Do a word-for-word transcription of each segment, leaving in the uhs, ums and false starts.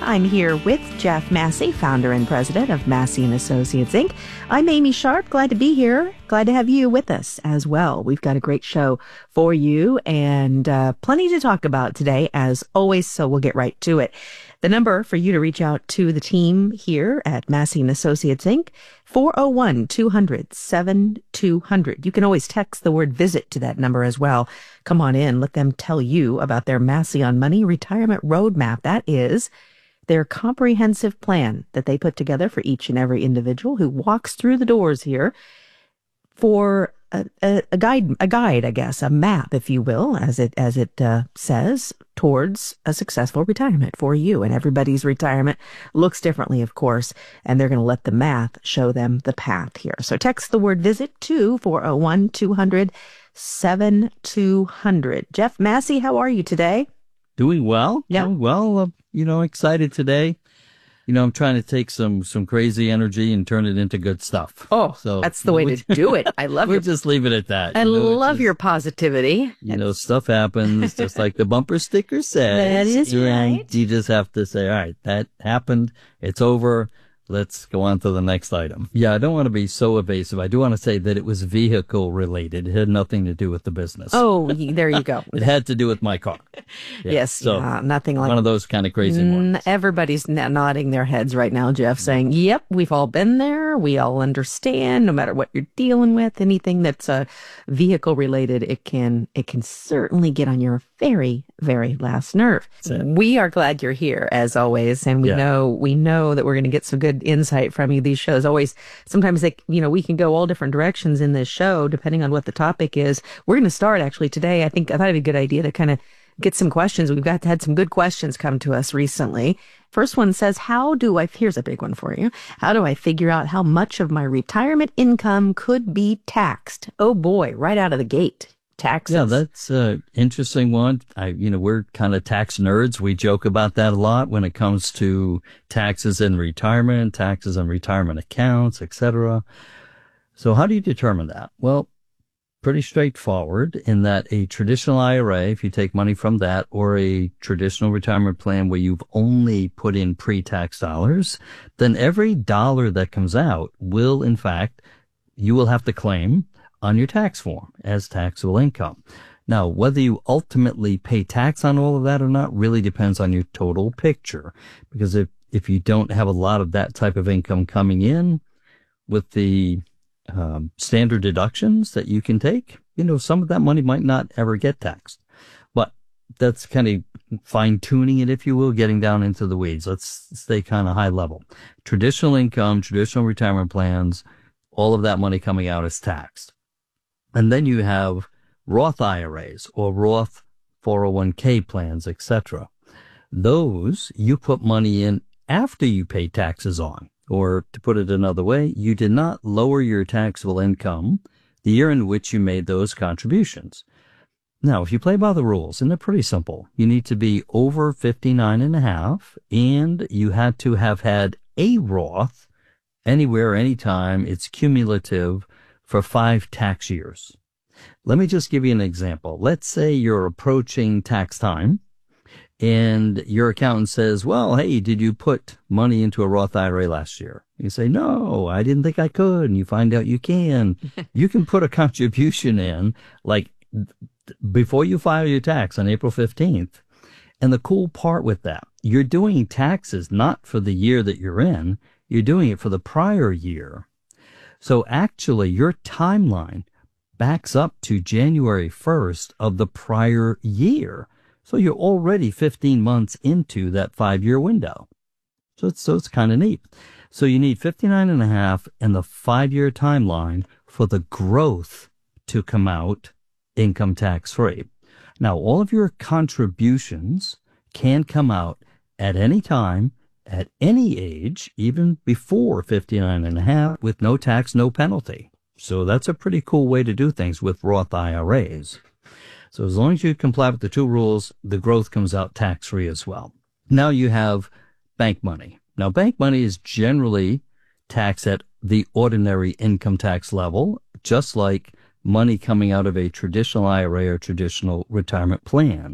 I'm here with Jeff Massey, founder and president of Massey and Associates, Incorporated. I'm Amy Sharp. Glad to be here. Glad to have you with us as well. We've got a great show for you and uh, plenty to talk about today, as always, so we'll get right to it. The number for you to reach out to the team here at Massey and Associates, Incorporated, four oh one, two hundred, seventy-two hundred. You can always text the word visit to that number as well. Come on in. Let them tell you about their Massey on Money retirement roadmap. That is their comprehensive plan that they put together for each and every individual who walks through the doors here for a, a, a guide, a guide, I guess, a map, if you will, as it as it uh, says, towards a successful retirement for you. And everybody's retirement looks differently, of course, and they're going to let the math show them the path here. So text the word visit to four oh one, two hundred, seventy-two hundred. Jeff Massey, how are you today? Doing well. Yeah. Doing well. Uh, you know, excited today. You know, I'm trying to take some some crazy energy and turn it into good stuff. Oh, so that's the way we, to do it. I love We'll your, just leave it at that. I you know, love just, your positivity. You know, stuff happens, just like the bumper sticker says. That is and right. You just have to say, all right, that happened. It's over. Let's go on to the next item. Yeah, I don't want to be so evasive. I do want to say that it was vehicle related. It had nothing to do with the business. Oh, there you go. It had to do with my car. Yeah, yes, so yeah, nothing like one of those kind of crazy ones. Everybody's n- nodding their heads right now, Jeff, saying, yep, we've all been there. We all understand, no matter what you're dealing with, anything that's uh, vehicle related, it can it can certainly get on your very, very last nerve. We are glad you're here, as always, and we Yeah. know we know that we're going to get some good insight from you. These shows always, sometimes they, you know, we can go all different directions in this show, depending on what the topic is. We're going to start actually today. I think I thought it'd be a good idea to kind of get some questions. We've got had some good questions come to us recently. First one says, how do I, here's a big one for you. How do I figure out how much of my retirement income could be taxed? Oh boy, right out of the gate. Taxes. Yeah, that's an interesting one. I, you know, we're kind of tax nerds. We joke about that a lot when it comes to taxes in retirement, taxes on retirement accounts, et cetera. So how do you determine that? Well, pretty straightforward in that a traditional I R A, if you take money from that, or a traditional retirement plan where you've only put in pre-tax dollars, then every dollar that comes out will, in fact, you will have to claim on your tax form as taxable income. Now, whether you ultimately pay tax on all of that or not really depends on your total picture. Because if, if you don't have a lot of that type of income coming in with the um, standard deductions that you can take, you know, some of that money might not ever get taxed. But that's kind of fine tuning it, if you will, getting down into the weeds. Let's stay kind of high level. Traditional income, traditional retirement plans, all of that money coming out is taxed. And then you have Roth I R As or Roth four oh one k plans, et cetera. Those you put money in after you pay taxes on. Or to put it another way, you did not lower your taxable income the year in which you made those contributions. Now, if you play by the rules, and they're pretty simple, you need to be over fifty-nine and a half, and you had to have had a Roth anywhere, anytime. It's cumulative for five tax years. Let me just give you an example. Let's say you're approaching tax time and your accountant says, well, hey, did you put money into a Roth I R A last year? You say, no, I didn't think I could. And you find out you can. You can put a contribution in like before you file your tax on April fifteenth. And the cool part with that, you're doing taxes not for the year that you're in. You're doing it for the prior year. So actually, your timeline backs up to January first of the prior year. So you're already fifteen months into that five-year window. So it's, so it's kind of neat. So you need fifty-nine and a half and the five-year timeline for the growth to come out income tax-free. Now, all of your contributions can come out at any time, at any age, even before fifty-nine and a half, with no tax, no penalty. So that's a pretty cool way to do things with Roth I R As. So as long as you comply with the two rules, the growth comes out tax-free as well. Now you have bank money. Now bank money is generally taxed at the ordinary income tax level, just like money coming out of a traditional I R A or traditional retirement plan.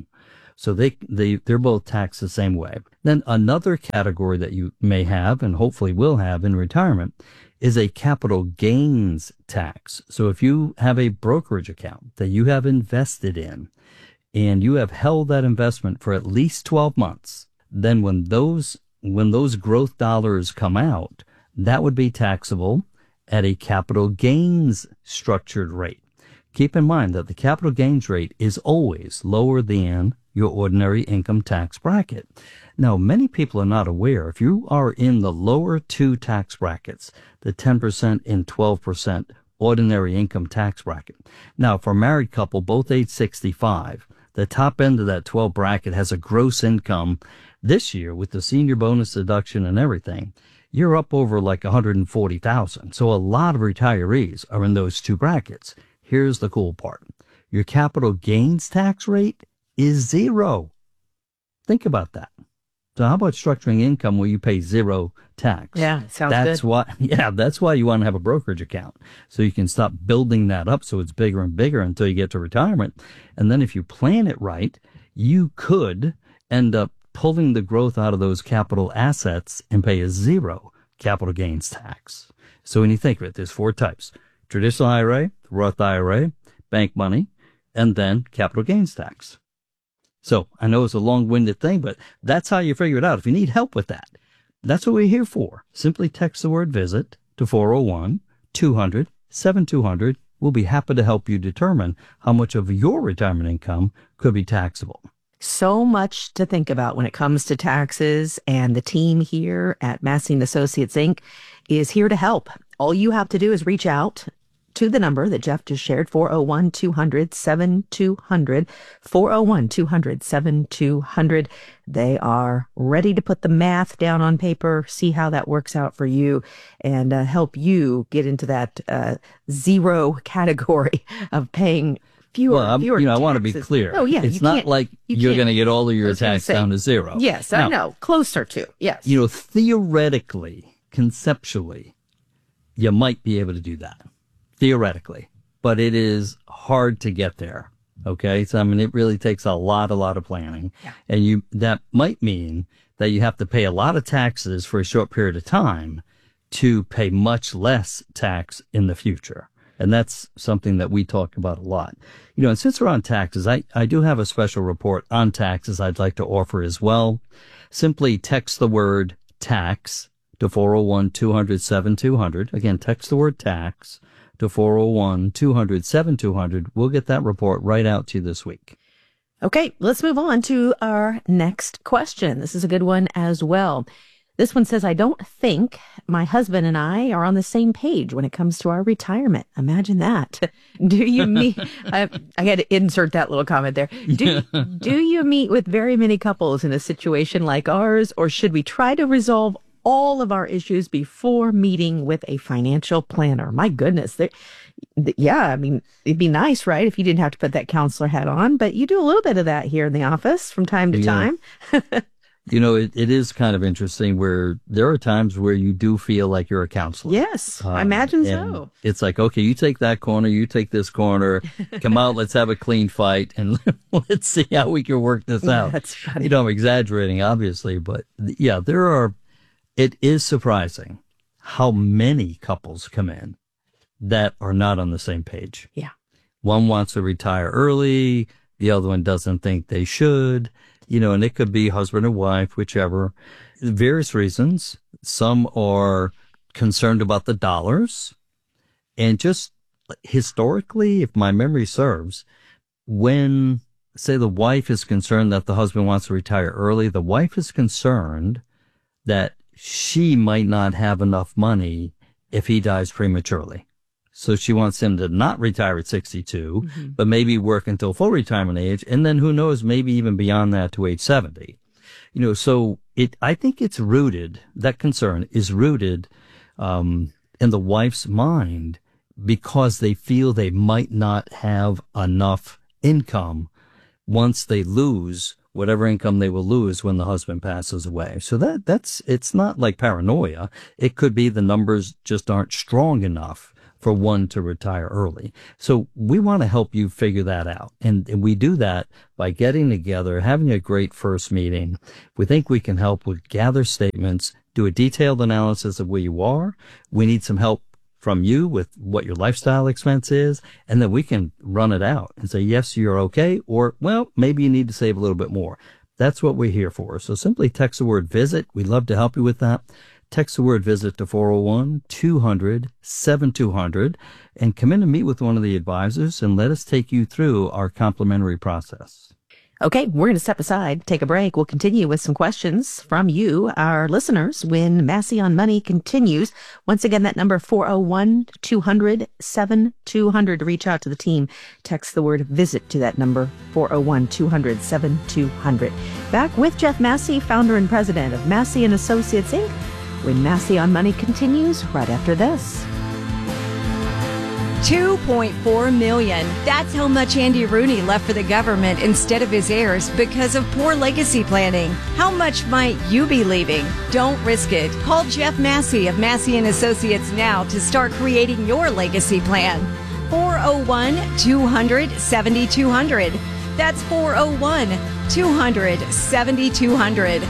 So they, they, they're both taxed the same way. Then another category that you may have and hopefully will have in retirement is a capital gains tax. So if you have a brokerage account that you have invested in and you have held that investment for at least twelve months, then when those, when those growth dollars come out, that would be taxable at a capital gains structured rate. Keep in mind that the capital gains rate is always lower than your ordinary income tax bracket. Now, many people are not aware, if you are in the lower two tax brackets, the ten percent and twelve percent ordinary income tax bracket. Now, for a married couple, both age sixty-five, the top end of that twelve bracket has a gross income this year with the senior bonus deduction and everything. You're up over like one hundred forty thousand dollars. So a lot of retirees are in those two brackets. Here's the cool part. Your capital gains tax rate is zero. Think about that. So how about structuring income where you pay zero tax? Yeah, sounds that's good. Why, yeah, that's why you want to have a brokerage account. So you can stop building that up so it's bigger and bigger until you get to retirement. And then if you plan it right, you could end up pulling the growth out of those capital assets and pay a zero capital gains tax. So when you think of it, there's four types: traditional I R A, Roth I R A, bank money, and then capital gains tax. So I know it's a long-winded thing, but that's how you figure it out. If you need help with that, that's what we're here for. Simply text the word VISIT to four oh one, two hundred, seventy-two hundred. We'll be happy to help you determine how much of your retirement income could be taxable. So much to think about when it comes to taxes, and the team here at Massey and Associates, Incorporated is here to help. All you have to do is reach out to the number that Jeff just shared, four oh one, two hundred, seventy-two hundred, four oh one, two hundred, seventy-two hundred. They are ready to put the math down on paper, see how that works out for you, and uh, help you get into that uh, zero category of paying fewer, well, I'm, fewer you know, taxes. I want to be clear. Oh, yeah, it's you not can't- like you you're can't- going to get all of I your was gonna tax say, down to zero. Yes, Now, I know. Closer to, yes. You know, theoretically, conceptually, you might be able to do that. Theoretically. But it is hard to get there. Okay. So, I mean, it really takes a lot, a lot of planning. Yeah. And you, that might mean that you have to pay a lot of taxes for a short period of time to pay much less tax in the future. And that's something that we talk about a lot. You know, and since we're on taxes, I, I do have a special report on taxes I'd like to offer as well. Simply text the word tax to four oh one, two hundred, seventy-two hundred. Again, text the word tax to four oh one, two hundred, seventy-two hundred. We'll get that report right out to you this week. Okay, let's move on to our next question. This is a good one as well. This one says, I don't think my husband and I are on the same page when it comes to our retirement. Imagine that. Do you meet, I, I had to insert that little comment there. Do, do you meet with very many couples in a situation like ours, or should we try to resolve all of our issues before meeting with a financial planner? My goodness. There, yeah, I mean, it'd be nice, right, if you didn't have to put that counselor hat on, but you do a little bit of that here in the office from time to Yeah. time. You know, it, it is kind of interesting where there are times where you do feel like you're a counselor. Yes, I Um, imagine and so. It's like, okay, you take that corner, you take this corner, come out, let's have a clean fight, and let's see how we can work this out. That's funny. You know, I'm exaggerating, obviously, but yeah, there are, it is surprising how many couples come in that are not on the same page. Yeah. One wants to retire early, the other one doesn't think they should. You know, and it could be husband or wife, whichever. Various reasons. Some are concerned about the dollars. And just historically, if my memory serves, when, say, the wife is concerned that the husband wants to retire early, the wife is concerned that she might not have enough money if he dies prematurely. So she wants him to not retire at sixty-two, mm-hmm. but maybe work until full retirement age. And then who knows, maybe even beyond that to age seventy. You know, so it, I think it's rooted, that concern is rooted, um, in the wife's mind because they feel they might not have enough income once they lose whatever income they will lose when the husband passes away. So that, that's, it's not like paranoia. It could be the numbers just aren't strong enough for one to retire early. So we want to help you figure that out. And, and we do that by getting together, having a great first meeting. We think we can help with gather statements, do a detailed analysis of where you are. We need some help from you with what your lifestyle expense is, and then we can run it out and say, yes, you're okay, or, well, maybe you need to save a little bit more. That's what we're here for. So simply text the word visit. We'd love to help you with that. Text the word visit to four oh one, two hundred, seventy-two hundred and come in and meet with one of the advisors and let us take you through our complimentary process. Okay, we're going to step aside, take a break. We'll continue with some questions from you, our listeners, when Massey on Money continues. Once again, that number four oh one, two hundred, seventy-two hundred to reach out to the team. Text the word visit to that number, four oh one, two hundred, seventy-two hundred. Back with Jeff Massey, founder and president of Massey and Associates, Incorporated, when Massey on Money continues right after this. two point four million dollars. That's how much Andy Rooney left for the government instead of his heirs because of poor legacy planning. How much might you be leaving? Don't risk it. Call Jeff Massey of Massey and Associates now to start creating your legacy plan. four oh one, two hundred, seventy-two hundred. That's four oh one, two hundred, seventy-two hundred.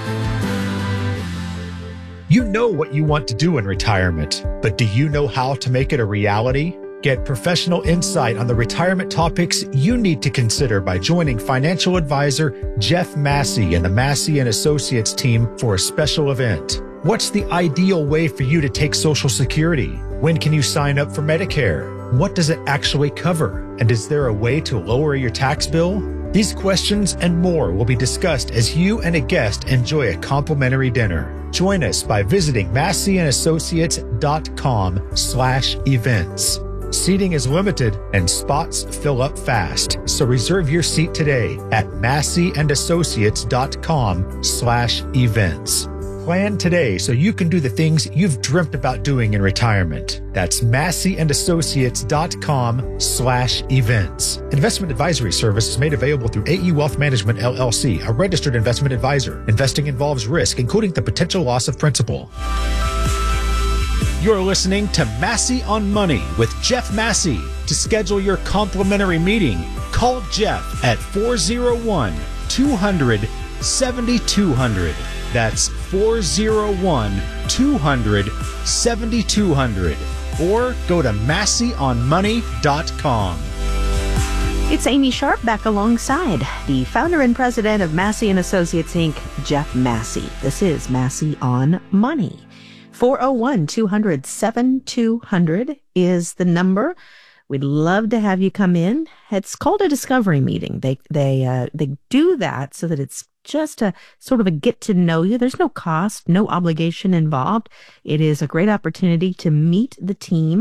You know what you want to do in retirement, but do you know how to make it a reality? Get professional insight on the retirement topics you need to consider by joining financial advisor Jeff Massey and the Massey and Associates team for a special event. What's the ideal way for you to take Social Security? When can you sign up for Medicare? What does it actually cover? And is there a way to lower your tax bill? These questions and more will be discussed as you and a guest enjoy a complimentary dinner. Join us by visiting masseyandAssociates.com slash events. Seating is limited and spots fill up fast, so reserve your seat today at masseyandAssociates.com slash events. Plan today so you can do the things you've dreamt about doing in retirement. That's masseyandAssociates.com slash events. Investment advisory service is made available through A E Wealth Management, L L C, a registered investment advisor. Investing involves risk, including the potential loss of principal. You're listening to Massey on Money with Jeff Massey. To schedule your complimentary meeting, call Jeff at four oh one, two hundred, seventy-two hundred. That's four oh one, two hundred, seventy-two hundred. Or go to massey on money dot com. It's Amy Sharp back alongside the founder and president of Massey and Associates, Incorporated, Jeff Massey. This is Massey on Money. four oh one, two hundred, seventy-two hundred is the number. We'd love to have you come in. It's called a discovery meeting. They they uh, they do that so that it's just a sort of a get to know you. There's no cost, no obligation involved. It is a great opportunity to meet the team,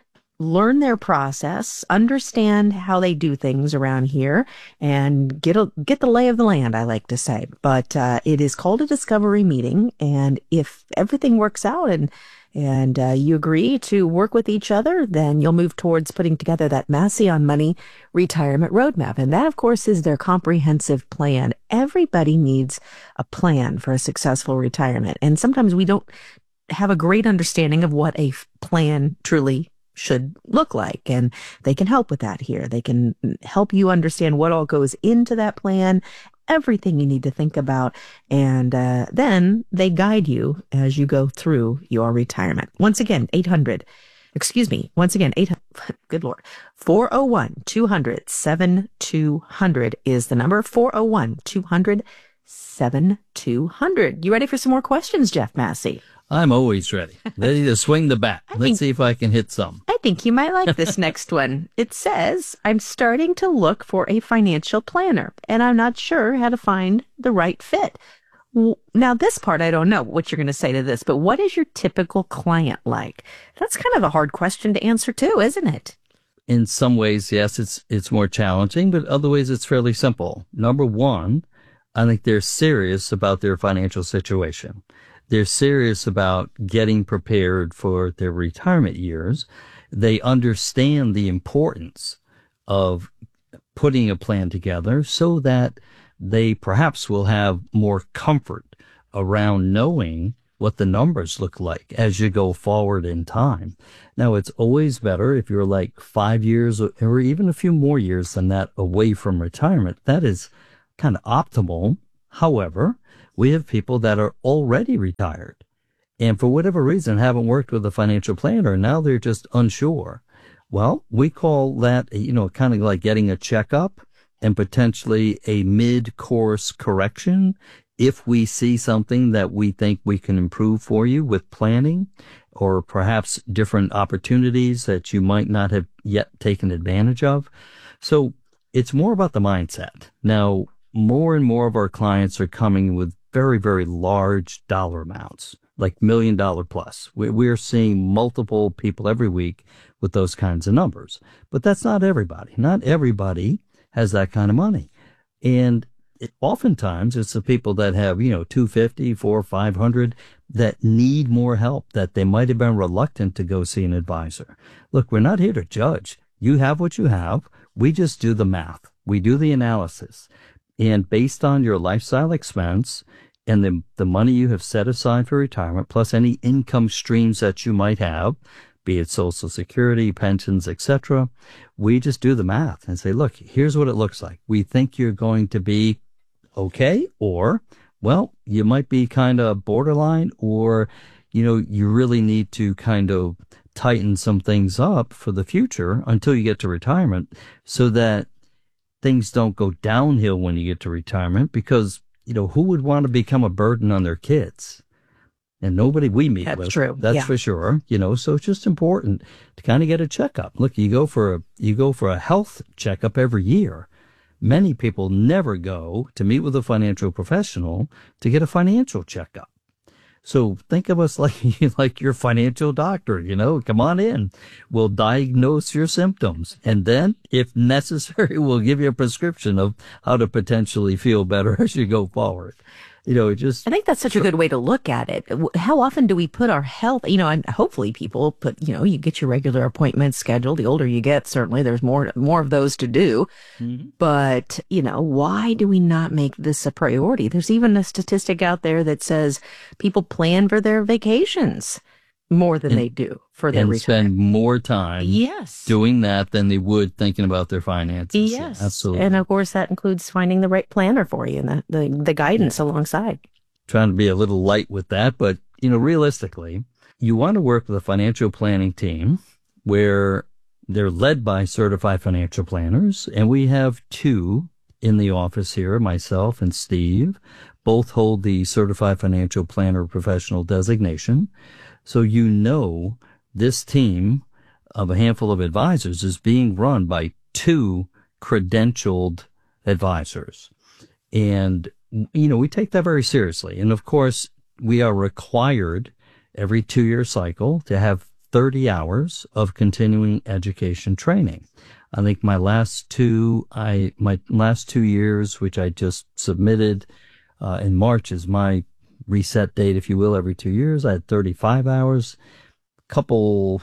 learn their process, understand how they do things around here, and get a, get the lay of the land, I like to say. But uh, it is called a discovery meeting, and if everything works out and and uh, you agree to work with each other, then you'll move towards putting together that Massey on Money retirement roadmap. And that, of course, is their comprehensive plan. Everybody needs a plan for a successful retirement. And sometimes we don't have a great understanding of what a plan truly should look like. And they can help with that here. They can help you understand what all goes into that plan, everything you need to think about, and uh, then they guide you as you go through your retirement. Once again, eight hundred, excuse me, once again, eight hundred, good Lord, four oh one, two hundred, seventy-two hundred is the number, four oh one, two hundred, seventy-two hundred. You ready for some more questions, Jeff Massey? I'm always ready. Ready to swing the bat. Let's think, see if I can hit some. I think you might like this next one. It says, I'm starting to look for a financial planner, and I'm not sure how to find the right fit. Now, this part, I don't know what you're going to say to this, but what is your typical client like? That's kind of a hard question to answer too, isn't it? In some ways, yes, it's it's more challenging, but other ways it's fairly simple. Number one, I think they're serious about their financial situation. They're serious about getting prepared for their retirement years. They understand the importance of putting a plan together so that they perhaps will have more comfort around knowing what the numbers look like as you go forward in time. Now, it's always better if you're like five years or even a few more years than that away from retirement. That is kind of optimal. However, we have people that are already retired and for whatever reason haven't worked with a financial planner. Now they're just unsure. Well, we call that, you know, kind of like getting a checkup and potentially a mid-course correction if we see something that we think we can improve for you with planning or perhaps different opportunities that you might not have yet taken advantage of. So it's more about the mindset. Now, more and more of our clients are coming with very, very large dollar amounts, like million dollar plus. We're seeing multiple people every week with those kinds of numbers. But that's not everybody. Not everybody has that kind of money. And it, oftentimes it's the people that have, you know, two fifty, four, five hundred that need more help, that they might have been reluctant to go see an advisor. Look, we're not here to judge. You have what you have. We just do the math. We do the analysis. And based on your lifestyle expense and the, the money you have set aside for retirement, plus any income streams that you might have, be it Social Security, pensions, et cetera, we just do the math and say, look, here's what it looks like. We think you're going to be okay, or, well, you might be kind of borderline, or, you know, you really need to kind of tighten some things up for the future until you get to retirement so that things don't go downhill when you get to retirement, because, you know, who would want to become a burden on their kids? And nobody we meet That's with. true. That's Yeah. for sure. You know, so it's just important to kind of get a checkup. Look, you go for a, you go for a health checkup every year. Many people never go to meet with a financial professional to get a financial checkup. So think of us like, like your financial doctor, you know, come on in. We'll diagnose your symptoms. And then, if necessary, we'll give you a prescription of how to potentially feel better as you go forward. You know, it just, I think that's such a good way to look at it. How often do we put our health, you know, and hopefully people put, you know, you get your regular appointments scheduled. The older you get, certainly there's more, more of those to do. Mm-hmm. But, you know, why do we not make this a priority? There's even a statistic out there that says people plan for their vacations more than and, they do for their and retirement. spend more time yes. doing that than they would thinking about their finances. Yes, Yeah, absolutely. And of course, that includes finding the right planner for you and the, the, the guidance yeah. alongside. Trying to be a little light with that, but, you know, realistically, you want to work with a financial planning team where they're led by certified financial planners, and we have two in the office here, myself and Steve. Both hold the Certified Financial Planner Professional designation. So you know this team of a handful of advisors is being run by two credentialed advisors. And, you know, we take that very seriously. And of course, we are required every two-year cycle to have thirty hours of continuing education training. I think my last two, I, my last two years, which I just submitted, uh, in March is my reset date, if you will, every two years. I had thirty-five hours. Couple,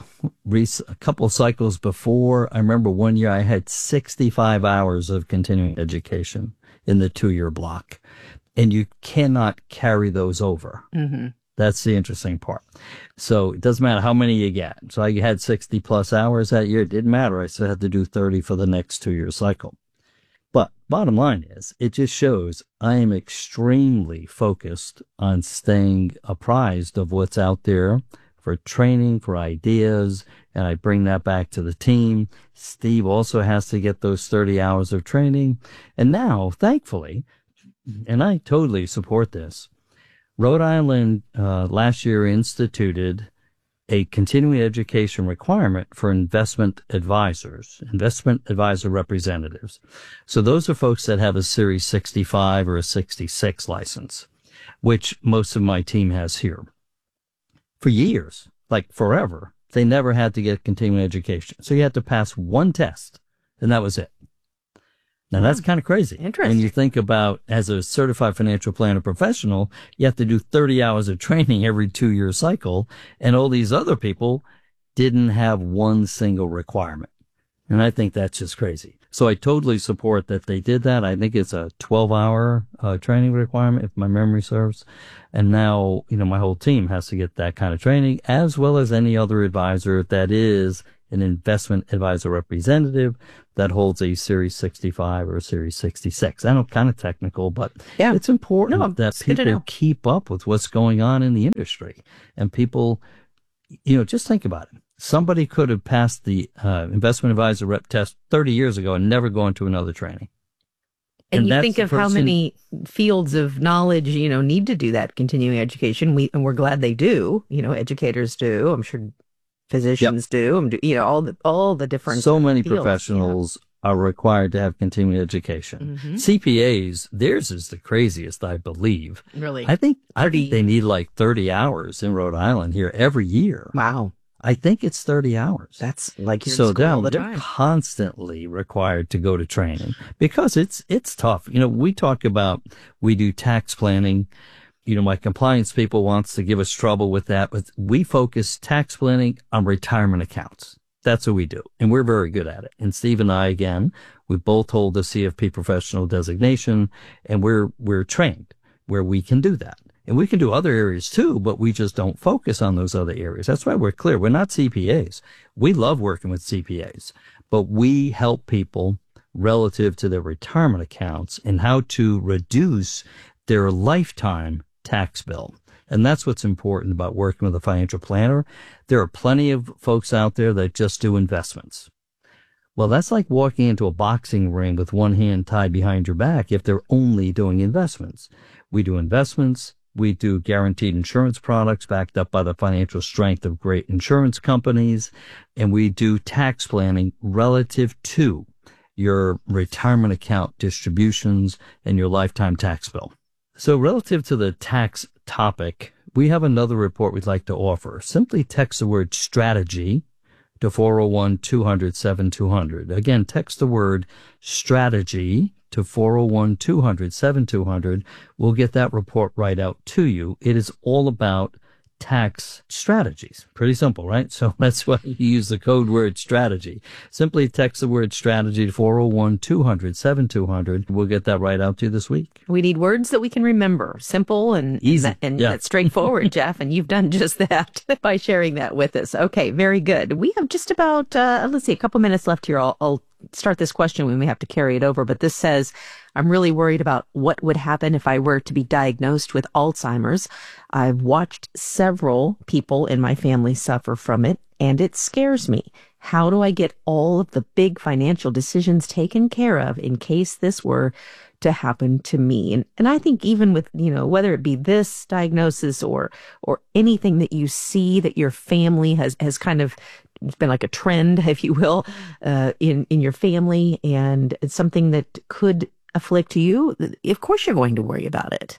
a couple cycles before, I remember one year I had sixty-five hours of continuing education in the two-year block. And you cannot carry those over. Mm-hmm. That's the interesting part. So it doesn't matter how many you get. So I had sixty plus hours that year. It didn't matter. I still had to do thirty for the next two-year cycle. But bottom line is, it just shows I am extremely focused on staying apprised of what's out there for training, for ideas, and I bring that back to the team. Steve also has to get those thirty hours of training. And now, thankfully, and I totally support this, Rhode Island uh, last year instituted a continuing education requirement for investment advisors, investment advisor representatives. So those are folks that have a Series sixty-five or a sixty-six license, which most of my team has here. For years, like forever, they never had to get continuing education. So you had to pass one test, and that was it. Now, that's kind of crazy. Interesting. And you think about, as a certified financial planner professional, you have to do thirty hours of training every two-year cycle, and all these other people didn't have one single requirement. And I think that's just crazy. So I totally support that they did that. I think it's a twelve hour uh, training requirement, if my memory serves. And now, you know, my whole team has to get that kind of training, as well as any other advisor that is an investment advisor representative that holds a Series sixty-five or a Series sixty-six. I know, kind of technical, but yeah. it's important no, that it's people keep up with what's going on in the industry. And people, you know, just think about it. Somebody could have passed the uh, investment advisor rep test thirty years ago and never gone to another training. And, and you think of person, how many fields of knowledge, you know, need to do that continuing education. We, and we're glad they do, you know, educators do. I'm sure physicians yep. do, you know, all the, all the different So many fields, professionals yeah. are required to have continuing education. Mm-hmm. C P As, theirs is the craziest, I believe. Really? I think, I think they need like thirty hours in Rhode Island here every year. Wow. I think it's thirty hours. That's like you're so in school all the they're time. Constantly required to go to training because it's it's tough. You know, we talk about we do tax planning. You know, my compliance people wants to give us trouble with that, but we focus tax planning on retirement accounts. That's what we do, and we're very good at it. And Steve and I, again, we both hold the C F P professional designation, and we're we're trained where we can do that. And we can do other areas too, but we just don't focus on those other areas. That's why we're clear. We're not C P As. We love working with C P As, but we help people relative to their retirement accounts and how to reduce their lifetime tax bill. And that's what's important about working with a financial planner. There are plenty of folks out there that just do investments. Well, that's like walking into a boxing ring with one hand tied behind your back if they're only doing investments. We do investments. We do guaranteed insurance products backed up by the financial strength of great insurance companies. And we do tax planning relative to your retirement account distributions and your lifetime tax bill. So relative to the tax topic, we have another report we'd like to offer. Simply text the word strategy to four oh one, two hundred, seventy-two hundred. Again, text the word strategy to four oh one, two hundred, seventy-two hundred. We'll get that report right out to you. It is all about tax strategies. Pretty simple, right? So that's why you use the code word strategy. Simply text the word strategy to four oh one, two hundred, seventy-two hundred. We'll get that right out to you this week. We need words that we can remember. Simple and easy and, and yeah. straightforward, Jeff. And you've done just that by sharing that with us. Okay, very good. We have just about, uh, let's see, a couple minutes left here. I'll, I'll start this question when we have to carry it over. But this says, I'm really worried about what would happen if I were to be diagnosed with Alzheimer's. I've watched several people in my family suffer from it, and it scares me. How do I get all of the big financial decisions taken care of in case this were to happen to me? And and I think even with, you know, whether it be this diagnosis or or anything that you see that your family has has kind of, it's been like a trend, if you will, uh, in in your family, and it's something that could afflict you, of course you're going to worry about it.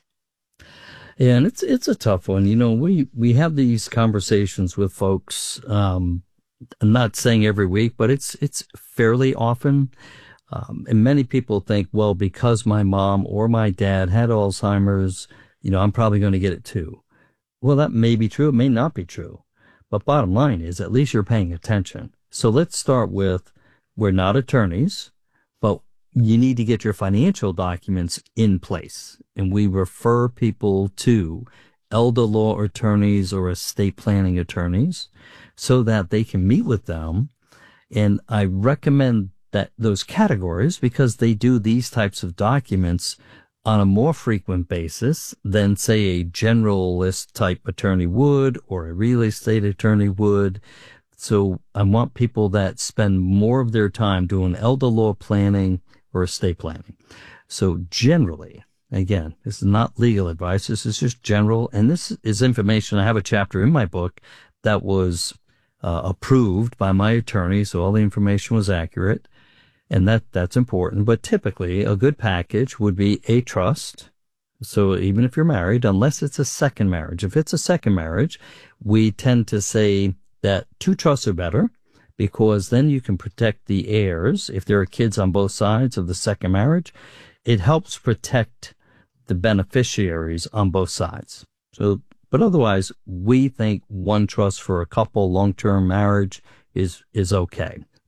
Yeah, and it's it's a tough one. You know, we we have these conversations with folks. Um, I'm not saying every week, but it's it's fairly often. Um, and many people think, well, because my mom or my dad had Alzheimer's, you know, I'm probably going to get it too. Well, that may be true. It may not be true. But bottom line is, at least you're paying attention. So let's start with, we're not attorneys, but you need to get your financial documents in place. And we refer people to elder law attorneys or estate planning attorneys so that they can meet with them. And I recommend that those categories because they do these types of documents on a more frequent basis than, say, a generalist type attorney would or a real estate attorney would. So I want people that spend more of their time doing elder law planning or estate planning. So generally, again, this is not legal advice. This is just general. And this is information. I have a chapter in my book that was uh, approved by my attorney. So all the information was accurate. And that, that's important. But typically, a good package would be a trust. So even if you're married, unless it's a second marriage, if it's a second marriage, we tend to say that two trusts are better because then you can protect the heirs. If there are kids on both sides of the second marriage, it helps protect the beneficiaries on both sides. So, but otherwise, we think one trust for a couple long-term marriage is, is okay.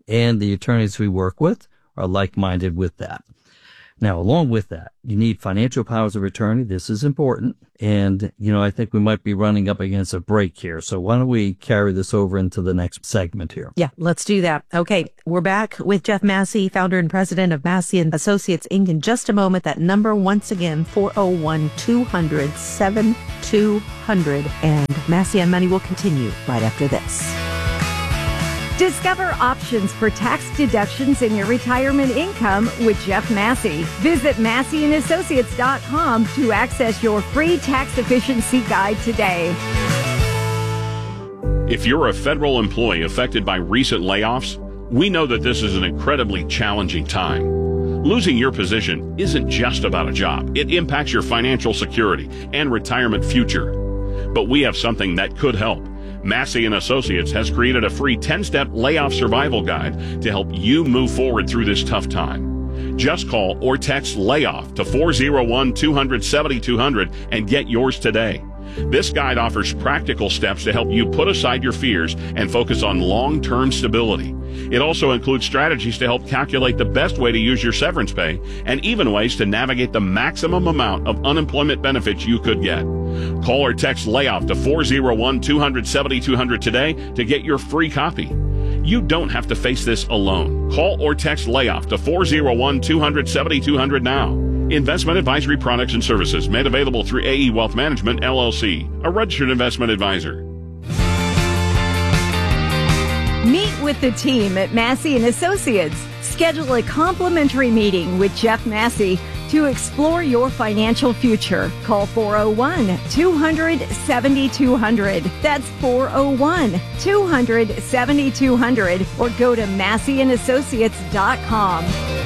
and the attorneys we work with are like-minded with that. Now, along with that, you need financial powers of attorney. This is important. And, you know, I think we might be running up against a break here. So why don't we carry this over into the next segment here? Yeah, let's do that. Okay, we're back with Jeff Massey, founder and president of Massey and Associates, Incorporated. In just a moment, that number once again, four oh one, two hundred, seventy-two hundred. And Massey on Money will continue right after this. Discover options for tax deductions in your retirement income with Jeff Massey. Visit Massey and Associates dot com to access your free tax efficiency guide today. If you're a federal employee affected by recent layoffs, we know that this is an incredibly challenging time. Losing your position isn't just about a job. It impacts your financial security and retirement future. But we have something that could help. Massey and Associates has created a free ten-step layoff survival guide to help you move forward through this tough time. Just call or text LAYOFF to four oh one, two hundred, seventy-two hundred and get yours today. This guide offers practical steps to help you put aside your fears and focus on long-term stability. It also includes strategies to help calculate the best way to use your severance pay and even ways to navigate the maximum amount of unemployment benefits you could get. Call or text LAYOFF to four oh one, two hundred, seventy-two hundred today to get your free copy. You don't have to face this alone. Call or text LAYOFF to four oh one, two hundred, seventy-two hundred now. Investment advisory products and services made available through A E Wealth Management, L L C, a registered investment advisor. Meet with the team at Massey and Associates. Schedule a complimentary meeting with Jeff Massey to explore your financial future. Call four oh one, two hundred, seventy-two hundred. That's four oh one, two hundred, seventy-two hundred. Or go to Massey and Associates dot com.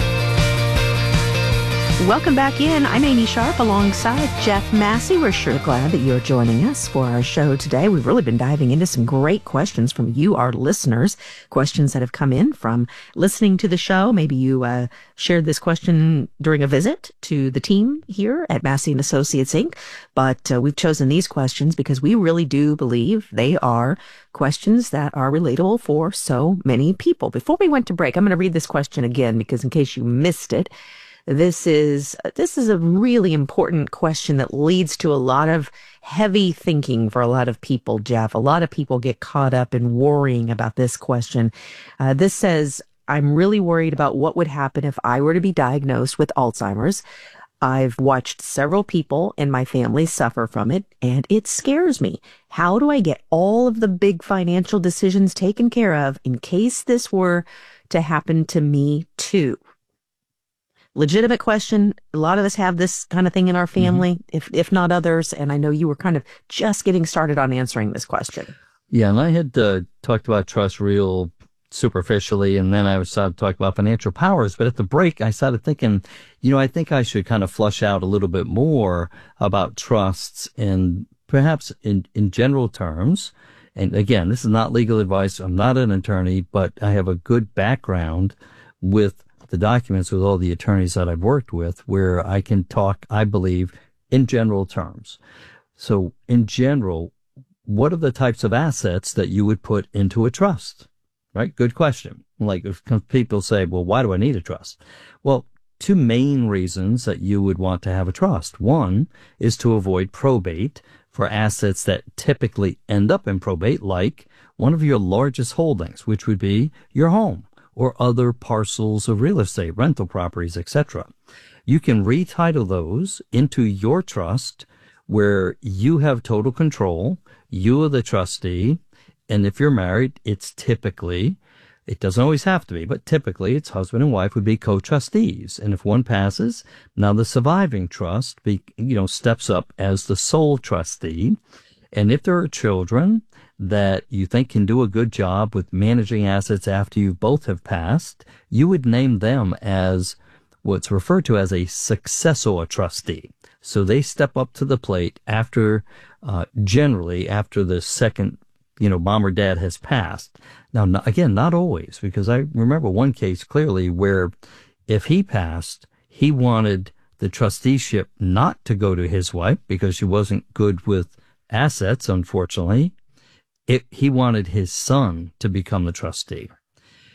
Welcome back in. I'm Amy Sharp alongside Jeff Massey. We're sure glad that you're joining us for our show today. We've really been diving into some great questions from you, our listeners, questions that have come in from listening to the show. Maybe you uh, shared this question during a visit to the team here at Massey and Associates, Incorporated. But uh, we've chosen these questions because we really do believe they are questions that are relatable for so many people. Before we went to break, I'm going to read this question again because in case you missed it, This is this is a really important question that leads to a lot of heavy thinking for a lot of people, Jeff. A lot of people get caught up in worrying about this question. Uh, this says, I'm really worried about what would happen if I were to be diagnosed with Alzheimer's. I've watched several people in my family suffer from it, and it scares me. How do I get all of the big financial decisions taken care of in case this were to happen to me too? Legitimate question. A lot of us have this kind of thing in our family, mm-hmm. if if not others. And I know you were kind of just getting started on answering this question. Yeah, and I had uh, talked about trust real superficially, and then I started talking about financial powers. But at the break, I started thinking, you know, I think I should kind of flush out a little bit more about trusts and perhaps in, in general terms. And again, this is not legal advice. I'm not an attorney, but I have a good background with the documents with all the attorneys that I've worked with where I can talk, I believe, in general terms. So in general, what are the types of assets that you would put into a trust? Right? Good question. Like if people say, well, why do I need a trust? Well, two main reasons that you would want to have a trust. One is to avoid probate for assets that typically end up in probate, like one of your largest holdings, which would be your home or other parcels of real estate, rental properties, et cetera. You can retitle those into your trust where you have total control. You are the trustee. And if you're married, it's typically, it doesn't always have to be, but typically it's husband and wife would be co-trustees. And if one passes, now the surviving trust, be, you know, steps up as the sole trustee. And if there are children that you think can do a good job with managing assets after you both have passed, you would name them as what's referred to as a successor trustee. So they step up to the plate after, uh, generally after the second, you know, mom or dad has passed. Now, not, again, not always, because I remember one case clearly where if he passed, he wanted the trusteeship not to go to his wife because she wasn't good with assets, unfortunately. It, he wanted his son to become the trustee.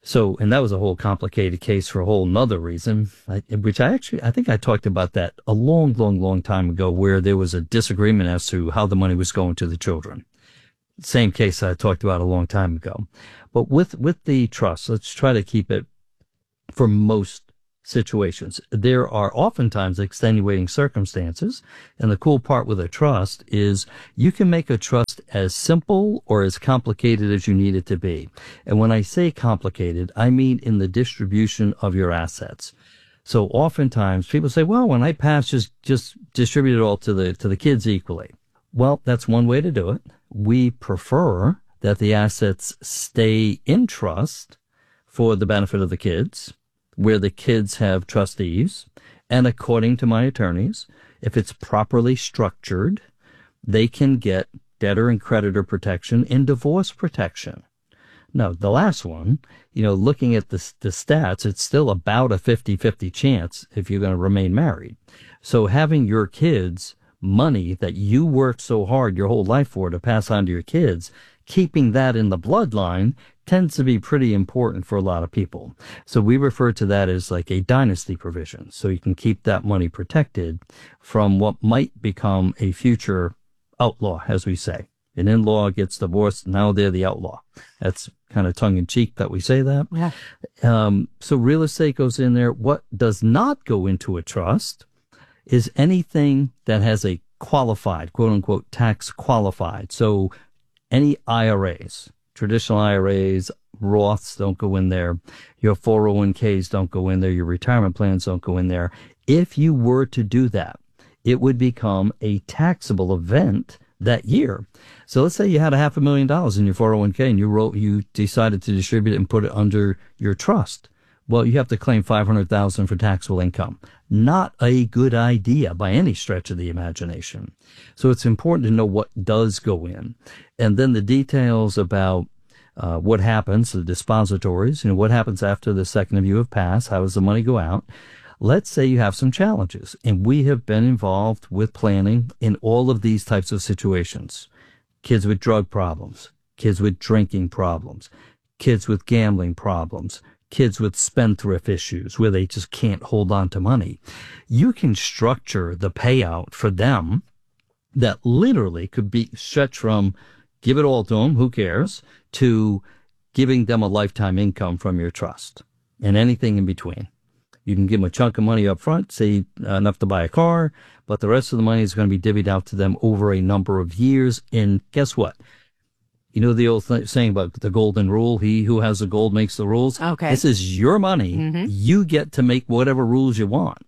So, and that was a whole complicated case for a whole nother reason, which I actually, I think I talked about that a long, long, long time ago, where there was a disagreement as to how the money was going to the children. Same case I talked about a long time ago. But with, with the trust, let's try to keep it for most situations. There are oftentimes extenuating circumstances. And the cool part with a trust is you can make a trust as simple or as complicated as you need it to be. And when I say complicated, I mean in the distribution of your assets. So oftentimes people say, well, when I pass, just, just distribute it all to the, to the kids equally. Well, that's one way to do it. We prefer that the assets stay in trust for the benefit of the kids, where the kids have trustees. And according to my attorneys, if it's properly structured, they can get debtor and creditor protection and divorce protection. Now, the last one, you know, looking at the, the stats, it's still about a fifty-fifty chance if you're going to remain married. So having your kids money that you worked so hard your whole life for to pass on to your kids, keeping that in the bloodline tends to be pretty important for a lot of people. So we refer to that as like a dynasty provision. So you can keep that money protected from what might become a future outlaw, as we say. An in-law gets divorced, now they're the outlaw. That's kind of tongue-in-cheek that we say that. Yeah. Um, so real estate goes in there. What does not go into a trust is anything that has a qualified, quote-unquote, tax qualified. So any I R As, traditional I R As, Roths don't go in there. Your four oh one k's don't go in there. Your retirement plans don't go in there. If you were to do that, it would become a taxable event that year. So let's say you had a half a million dollars in your four oh one k and you wrote, you decided to distribute it and put it under your trust. Well, you have to claim five hundred thousand dollars for taxable income. Not a good idea by any stretch of the imagination. So it's important to know what does go in. And then the details about uh, what happens, the dispositories, you know, what happens after the second of you have passed, how does the money go out? Let's say you have some challenges, and we have been involved with planning in all of these types of situations. Kids with drug problems, kids with drinking problems, kids with gambling problems, kids with spendthrift issues where they just can't hold on to money. You can structure the payout for them that literally could be stretched from give it all to them, who cares, to giving them a lifetime income from your trust and anything in between. You can give them a chunk of money up front, say uh, enough to buy a car, but the rest of the money is going to be divvied out to them over a number of years. And guess what? You know the old th- saying about the golden rule, he who has the gold makes the rules? Okay. This is your money. Mm-hmm. You get to make whatever rules you want.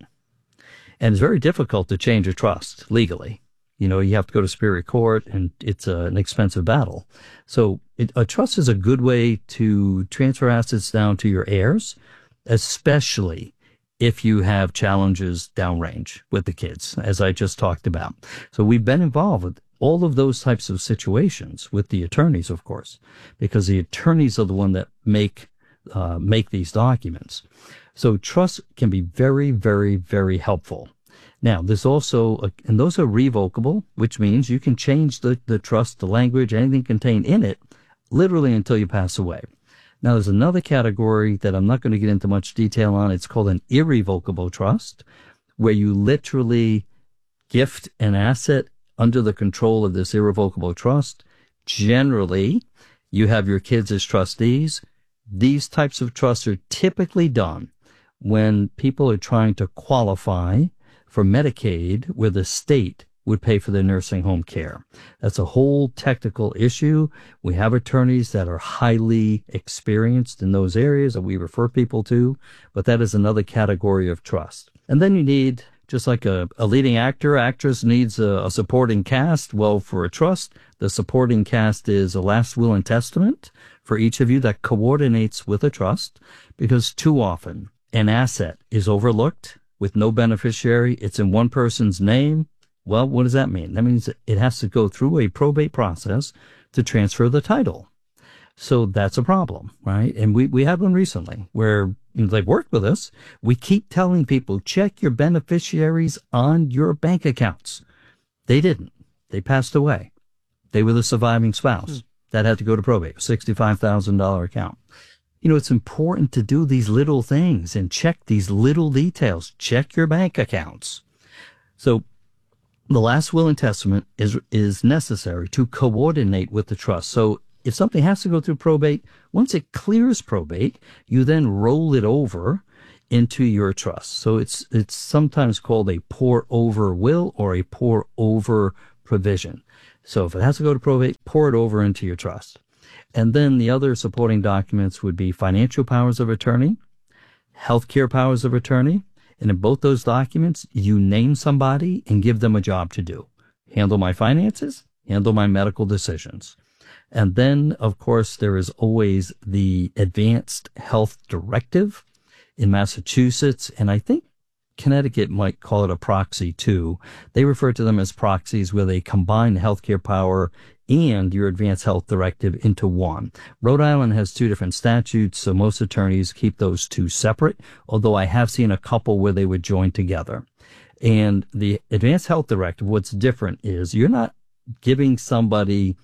And it's very difficult to change a trust legally. You know, you have to go to Superior Court, and it's a, an expensive battle. So it, a trust is a good way to transfer assets down to your heirs, especially if you have challenges downrange with the kids, as I just talked about. So we've been involved with all of those types of situations with the attorneys, of course, because the attorneys are the one that make uh, make these documents. So trust can be very, very, very helpful. Now, there's also, a, and those are revocable, which means you can change the, the trust, the language, anything contained in it, literally until you pass away. Now, there's another category that I'm not going to get into much detail on. It's called an irrevocable trust, where you literally gift an asset under the control of this irrevocable trust. Generally, you have your kids as trustees. These types of trusts are typically done when people are trying to qualify for Medicaid, where the state would pay for their nursing home care. That's a whole technical issue. We have attorneys that are highly experienced in those areas that we refer people to, but that is another category of trust. And then you need, just like a, a leading actor, actress needs a, a supporting cast. Well, for a trust, the supporting cast is a last will and testament for each of you that coordinates with a trust, because too often an asset is overlooked with no beneficiary. It's in one person's name. Well, what does that mean? That means it has to go through a probate process to transfer the title. So that's a problem, right? And we, we had one recently where, you know, they've worked with us. We keep telling people, check your beneficiaries on your bank accounts. They didn't. They passed away. They were the surviving spouse. Hmm. That had to go to probate, sixty-five thousand dollars account. You know, it's important to do these little things and check these little details. Check your bank accounts. So the last will and testament is is necessary to coordinate with the trust. So if something has to go through probate, once it clears probate, you then roll it over into your trust. So it's it's sometimes called a pour over will or a pour over provision. So if it has to go to probate, pour it over into your trust. And then the other supporting documents would be financial powers of attorney, healthcare powers of attorney. And in both those documents, you name somebody and give them a job to do. Handle my finances, handle my medical decisions. And then, of course, there is always the Advanced Health Directive in Massachusetts. And I think Connecticut might call it a proxy too. They refer to them as proxies where they combine healthcare power and your Advanced Health Directive into one. Rhode Island has two different statutes, so most attorneys keep those two separate, although I have seen a couple where they would join together. And the Advanced Health Directive, what's different is you're not giving somebody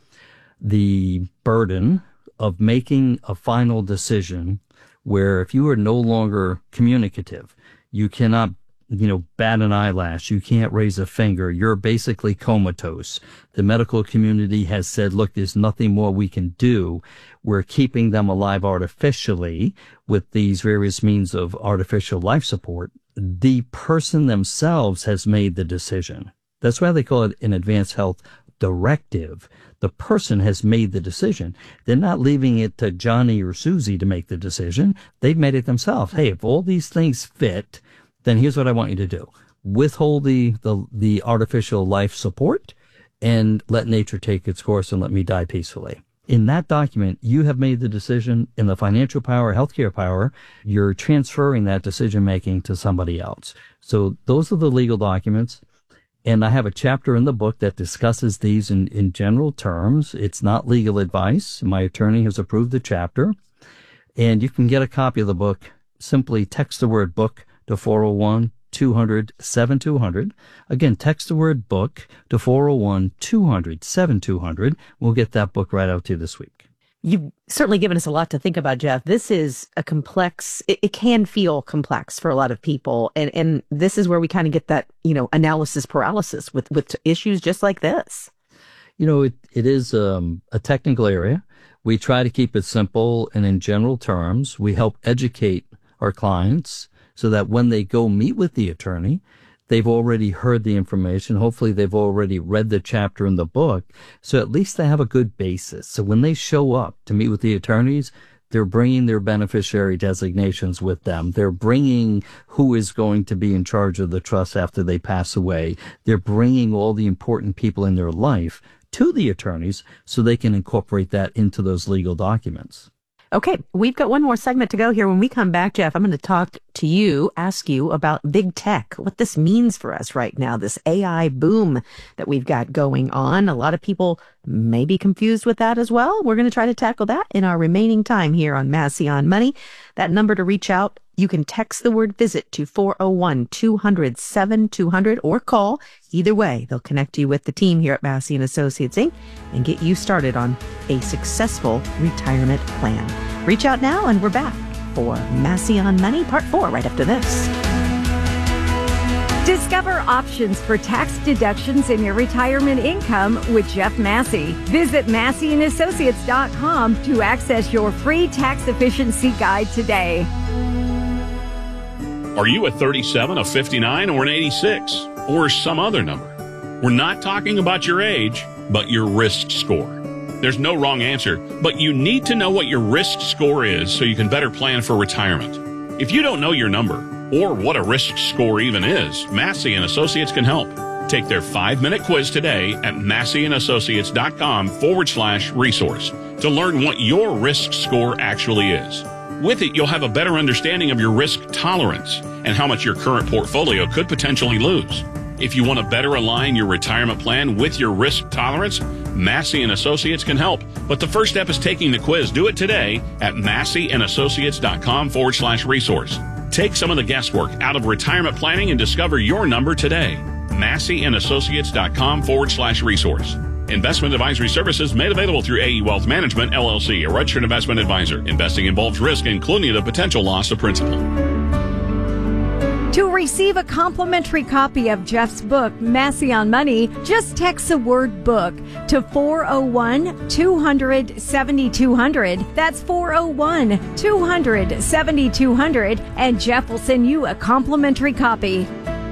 the burden of making a final decision where if you are no longer communicative, you cannot you know, bat an eyelash, you can't raise a finger, you're basically comatose. The medical community has said, look, there's nothing more we can do. We're keeping them alive artificially with these various means of artificial life support. The person themselves has made the decision. That's why they call it an Advanced Health Directive. The person has made the decision. They're not leaving it to Johnny or Susie to make the decision. They've made it themselves. Hey, if all these things fit, then here's what I want you to do. Withhold the, the, the artificial life support and let nature take its course and let me die peacefully. In that document, you have made the decision. In the financial power, healthcare power, you're transferring that decision-making to somebody else. So those are the legal documents. And I have a chapter in the book that discusses these in, in general terms. It's not legal advice. My attorney has approved the chapter. And you can get a copy of the book. Simply text the word book to four oh one, two hundred, seventy-two hundred. Again, text the word book to four oh one, two hundred, seventy-two hundred. We'll get that book right out to you this week. You've certainly given us a lot to think about, Jeff. This is a complex, it, it can feel complex for a lot of people. And, and this is where we kind of get that, you know, analysis paralysis with, with issues just like this. You know, it, it is um, a technical area. We try to keep it simple and in general terms. We help educate our clients so that when they go meet with the attorney, they've already heard the information. Hopefully they've already read the chapter in the book. So at least they have a good basis. So when they show up to meet with the attorneys, they're bringing their beneficiary designations with them. They're bringing who is going to be in charge of the trust after they pass away. They're bringing all the important people in their life to the attorneys so they can incorporate that into those legal documents. Okay, we've got one more segment to go here. When we come back, Jeff, I'm going to talk to you, ask you about big tech, what this means for us right now, this A I boom that we've got going on. A lot of people may be confused with that as well. We're going to try to tackle that in our remaining time here on Massey on Money. That number to reach out, you can text the word visit to four oh one, two hundred, seventy-two hundred or call. Either way, they'll connect you with the team here at Massey and Associates, Incorporated and get you started on a successful retirement plan. Reach out now, and we're back for Massey on Money Part four right after this. Discover options for tax deductions in your retirement income with Jeff Massey. Visit Massey and Associates dot com to access your free tax efficiency guide today. Are you a thirty-seven, a fifty-nine, or an eighty-six, or some other number? We're not talking about your age, but your risk score. There's no wrong answer, but you need to know what your risk score is so you can better plan for retirement. If you don't know your number, or what a risk score even is, Massey and Associates can help. Take their five-minute quiz today at Massey and Associates dot com forward slash resource to learn what your risk score actually is. With it, you'll have a better understanding of your risk tolerance and how much your current portfolio could potentially lose. If you want to better align your retirement plan with your risk tolerance, Massey and Associates can help. But the first step is taking the quiz. Do it today at Massey and Associates dot com forward slash resource. Take some of the guesswork out of retirement planning and discover your number today. Massey and Associates dot com forward slash resource. Investment advisory services made available through A E Wealth Management, L L C, a registered investment advisor. Investing involves risk, including the potential loss of principal. To receive a complimentary copy of Jeff's book, Massey on Money, just text the word book to four oh one, two hundred, seventy-two hundred. That's four oh one, two hundred, seventy-two hundred, and Jeff will send you a complimentary copy.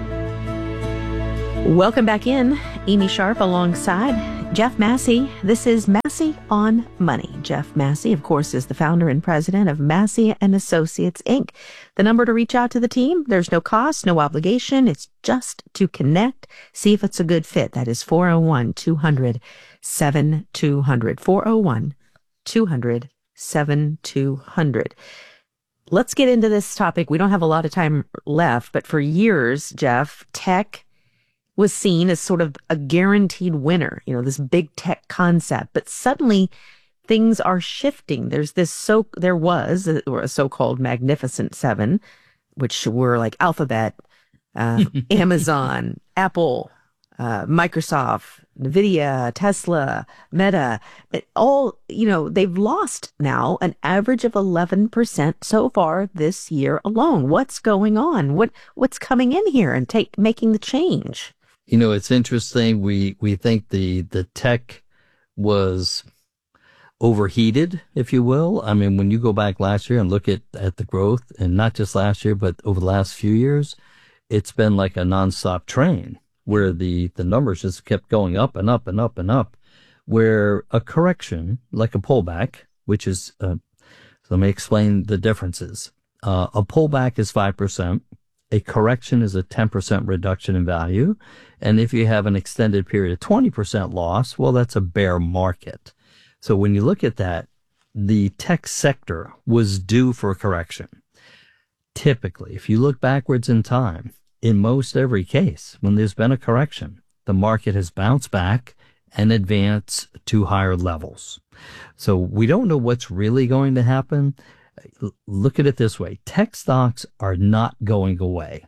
Welcome back in. Amy Sharp alongside Jeff Massey. This is Massey on Money. Jeff Massey, of course, is the founder and president of Massey and Associates, Incorporated. The number to reach out to the team, there's no cost, no obligation. It's just to connect, see if it's a good fit. That is four oh one, two hundred, seventy-two hundred. four oh one, two hundred, seventy-two hundred. Let's get into this topic. We don't have a lot of time left, but for years, Jeff, tech was seen as sort of a guaranteed winner, you know, this big tech concept. But suddenly things are shifting. There's this so there was a, or a so-called Magnificent Seven, which were like Alphabet, uh, Amazon, Apple, uh, Microsoft, Nvidia, Tesla, Meta. It all, you know, they've lost now an average of eleven percent so far this year alone. What's going on? What what's coming in here and take making the change? You know, it's interesting. We we think the the tech was overheated, if you will. I mean, when you go back last year and look at, at the growth, and not just last year, but over the last few years, it's been like a nonstop train where the, the numbers just kept going up and up and up and up, where a correction, like a pullback, which is, uh, so let me explain the differences. Uh, a pullback is five percent. A correction is a ten percent reduction in value. And if you have an extended period of twenty percent loss, well, that's a bear market. So when you look at that, the tech sector was due for a correction. Typically, if you look backwards in time, in most every case, when there's been a correction, the market has bounced back and advanced to higher levels. So we don't know what's really going to happen. Look at it this way. Tech stocks are not going away,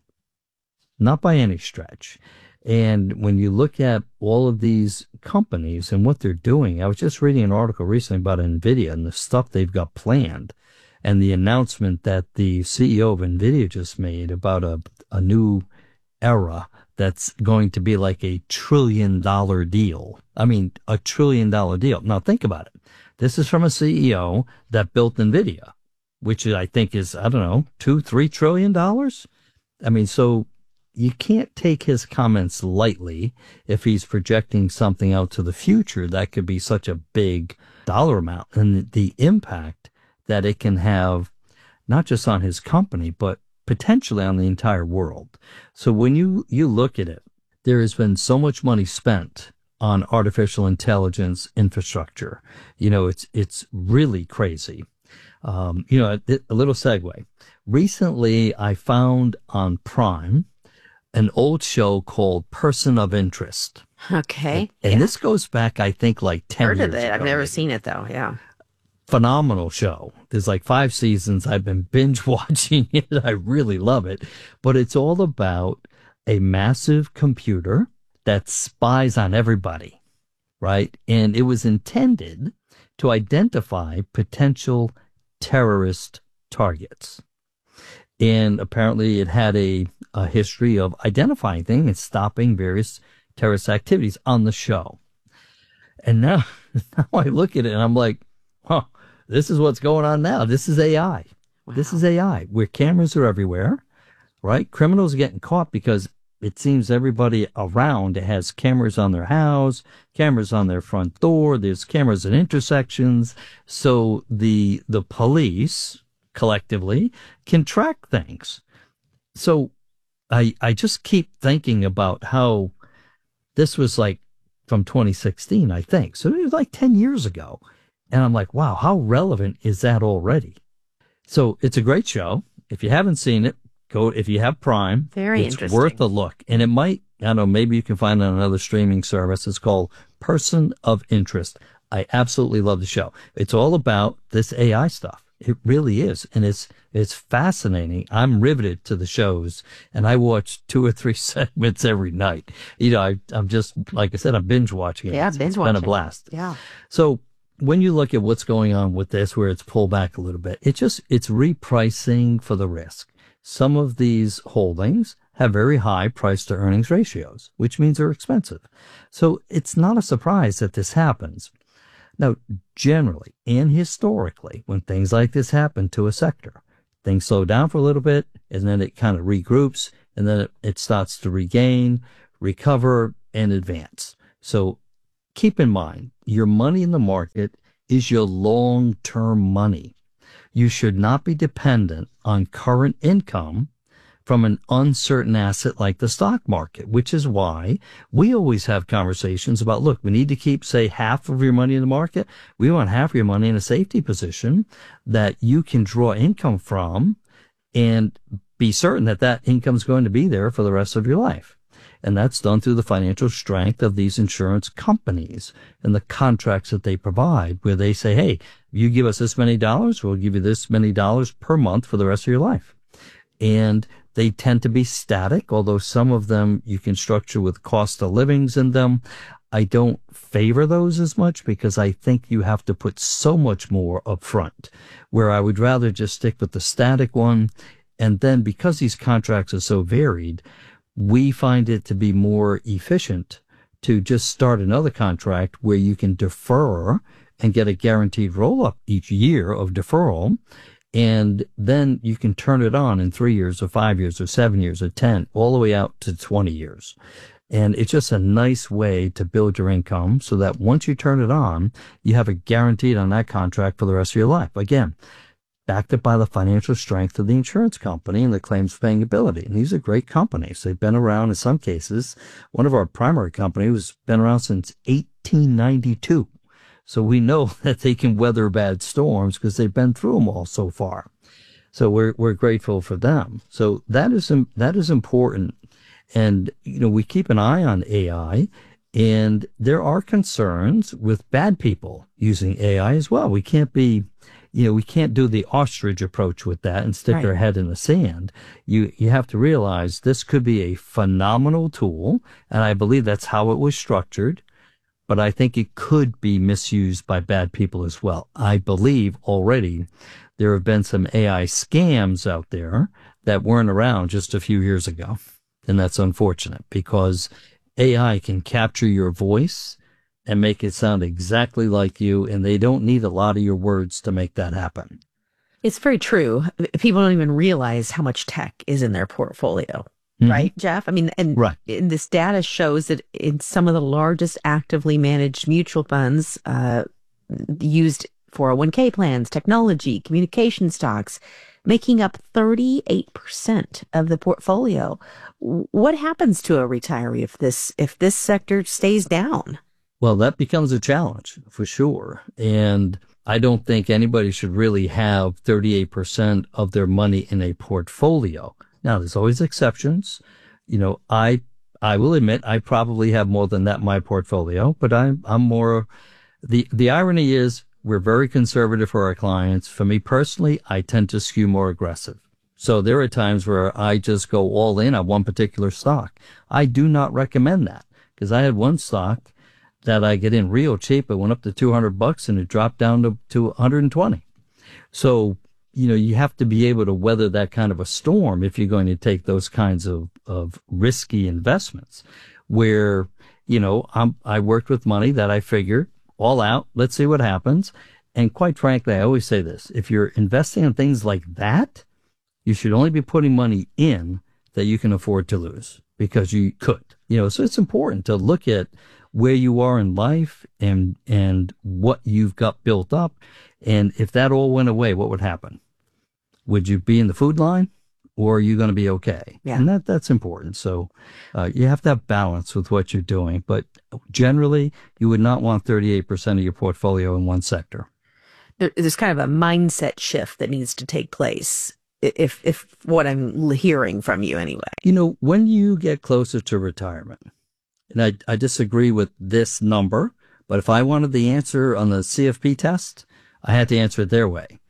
not by any stretch. And when you look at all of these companies and what they're doing, I was just reading an article recently about NVIDIA and the stuff they've got planned, and the announcement that the C E O of NVIDIA just made about a, a new era that's going to be like a trillion dollar deal. I mean, a trillion dollar deal. Now think about it. This is from a C E O that built NVIDIA, which I think is, I don't know, two, three trillion dollars. I mean, so you can't take his comments lightly if he's projecting something out to the future that could be such a big dollar amount, and the impact that it can have not just on his company, but potentially on the entire world. So when you, you look at it, there has been so much money spent on artificial intelligence infrastructure. You know, it's, it's really crazy. Um, you know, a, a little segue. Recently, I found on Prime an old show called Person of Interest. Okay. And yeah. this goes back, I think, like ten Heard years of it. ago. I've never maybe. seen it, though. Yeah. Phenomenal show. There's like five seasons. I've been binge watching it. I really love it. But it's all about a massive computer that spies on everybody, right? And it was intended to identify potential terrorist targets. And apparently it had a, a history of identifying things and stopping various terrorist activities on the show. And now, now I look at it and I'm like, huh, this is what's going on now. This is A I. Wow. This is A I, where cameras are everywhere, right? Criminals are getting caught because it seems everybody around has cameras on their house, cameras on their front door. There's cameras at intersections. So the, the police collectively can track things. So I, I just keep thinking about how this was like from twenty sixteen, I think. So it was like ten years ago. And I'm like, wow, how relevant is that already? So it's a great show. If you haven't seen it, go, if you have Prime, Very it's interesting. worth a look. And it might, I don't know, maybe you can find it on another streaming service. It's called Person of Interest. I absolutely love the show. It's all about this A I stuff. It really is. And it's, it's fascinating. I'm riveted to the shows, and I watch two or three segments every night. You know, I, I'm just, like I said, I'm binge watching it. Yeah, It's- binge it's watching. been a blast. Yeah. So when you look at what's going on with this, where it's pulled back a little bit, it just, it's repricing for the risk. Some of these holdings have very high price to earnings ratios, which means they're expensive. So it's not a surprise that this happens. Now, generally and historically, when things like this happen to a sector, things slow down for a little bit, and then it kind of regroups, and then it, it starts to regain, recover, and advance. So keep in mind, your money in the market is your long-term money. You should not be dependent on current income from an uncertain asset like the stock market, which is why we always have conversations about, look, we need to keep, say, half of your money in the market. We want half of your money in a safety position that you can draw income from and be certain that that income is going to be there for the rest of your life. And that's done through the financial strength of these insurance companies and the contracts that they provide, where they say, hey, you give us this many dollars, we'll give you this many dollars per month for the rest of your life. And they tend to be static, although some of them you can structure with cost of livings in them. I don't favor those as much because I think you have to put so much more up front, where I would rather just stick with the static one. And then because these contracts are so varied, we find it to be more efficient to just start another contract where you can defer and get a guaranteed roll-up each year of deferral. And then you can turn it on in three years or five years or seven years or ten, all the way out to twenty years. And it's just a nice way to build your income so that once you turn it on, you have it guaranteed on that contract for the rest of your life. Again, backed up by the financial strength of the insurance company and the claims paying ability. And these are great companies. They've been around in some cases. One of our primary companies has been around since eighteen ninety-two. So we know that they can weather bad storms because they've been through them all so far. So we're we're grateful for them. So that is that is important. And you know, we keep an eye on A I, and there are concerns with bad people using A I as well. We can't be, you know, we can't do the ostrich approach with that and stick Right. our head in the sand. You you have to realize this could be a phenomenal tool, and I believe that's how it was structured. But I think it could be misused by bad people as well. I believe already there have been some A I scams out there that weren't around just a few years ago. And that's unfortunate because A I can capture your voice and make it sound exactly like you, and they don't need a lot of your words to make that happen. It's very true. People don't even realize how much tech is in their portfolio. Mhm. Right, Jeff? I mean, and Right. and this data shows that in some of the largest actively managed mutual funds uh, used four oh one k plans, technology, communication stocks, making up thirty-eight percent of the portfolio. What happens to a retiree if this if this sector stays down? Well, that becomes a challenge for sure. And I don't think anybody should really have thirty-eight percent of their money in a portfolio. Now, there's always exceptions. You know, I I will admit I probably have more than that in my portfolio, but I'm I'm more. The the irony is we're very conservative for our clients. For me personally, I tend to skew more aggressive. So there are times where I just go all in on one particular stock. I do not recommend that because I had one stock that I get in real cheap. It went up to two hundred bucks and it dropped down to, to one hundred twenty. So, you know, you have to be able to weather that kind of a storm if you're going to take those kinds of, of risky investments where, you know, I'm, I worked with money that I figured all out. Let's see what happens. And quite frankly, I always say this, if you're investing in things like that, you should only be putting money in that you can afford to lose because you could, you know, so it's important to look at where you are in life and, and what you've got built up. And if that all went away, what would happen? Would you be in the food line or are you going to be okay? Yeah. And that, that's important. So, uh, you have to have balance with what you're doing, but generally you would not want thirty-eight percent of your portfolio in one sector. There- There's kind of a mindset shift that needs to take place. If, if what I'm hearing from you anyway. You know, when you get closer to retirement, and I, I disagree with this number, but if I wanted the answer on the C F P test, I had to answer it their way.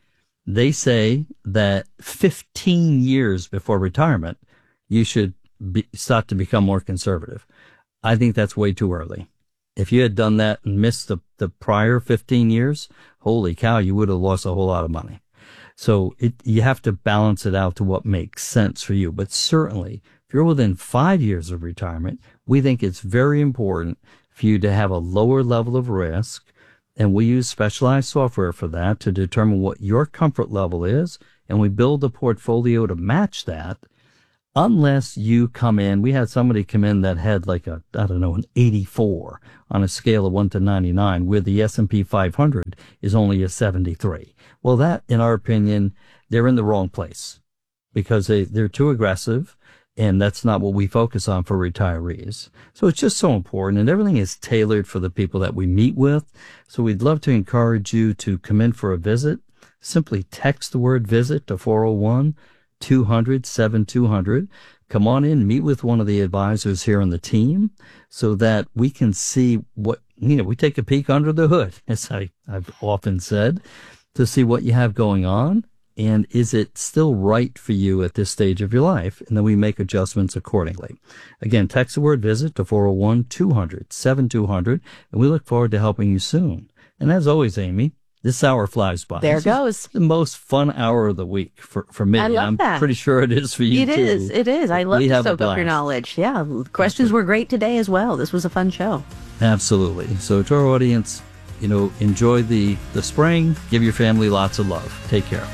They say that fifteen years before retirement, you should be, start to become more conservative. I think that's way too early. If you had done that and missed the, the prior fifteen years, holy cow, you would have lost a whole lot of money. So it, you have to balance it out to what makes sense for you. But certainly, if you're within five years of retirement, we think it's very important for you to have a lower level of risk. And we use specialized software for that to determine what your comfort level is. And we build a portfolio to match that. Unless you come in, we had somebody come in that had like a, I don't know, an eighty-four on a scale of one to ninety-nine, where the S and P five hundred is only a seventy-three. Well, that, in our opinion, they're in the wrong place because they, they're too aggressive, and that's not what we focus on for retirees. So it's just so important, and everything is tailored for the people that we meet with. So we'd love to encourage you to come in for a visit. Simply text the word visit to four oh one, two hundred, seventy-two hundred. Come on in, meet with one of the advisors here on the team so that we can see what, you know, we take a peek under the hood, as I, I've often said, to see what you have going on. And is it still right for you at this stage of your life? And then we make adjustments accordingly. Again, text the word visit to four oh one, two hundred, seventy-two hundred. And we look forward to helping you soon. And as always, Amy, this hour flies by. There this goes. The most fun hour of the week for, for me. I love I'm that. pretty sure it is for you It too. It is. It is. I love We to have a soak up your blast. knowledge. Yeah. Questions were great today as well. This was a fun show. Absolutely. So to our audience, you know, enjoy the, the spring. Give your family lots of love. Take care.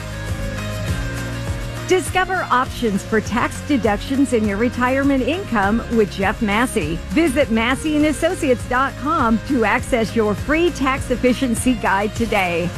Discover options for tax deductions in your retirement income with Jeff Massey. Visit Massey and Associates dot com to access your free tax efficiency guide today.